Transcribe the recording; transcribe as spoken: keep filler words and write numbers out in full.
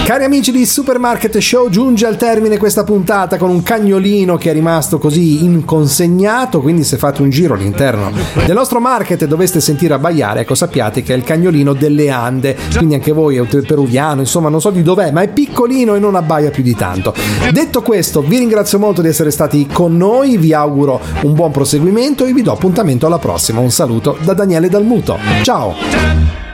Cari amici di Supermarket Show, giunge al termine questa puntata con un cagnolino che è rimasto così inconsegnato, quindi se fate un giro all'interno del nostro market e doveste sentire abbaiare, ecco, sappiate che è il cagnolino delle Ande, quindi anche voi è peruviano, insomma non so di dov'è, ma è piccolino e non abbaia più di tanto. Detto questo, vi ringrazio molto di essere stati con noi, vi auguro un buon proseguimento e vi do appuntamento alla prossima. Un saluto da Daniele Dalmuto, ciao!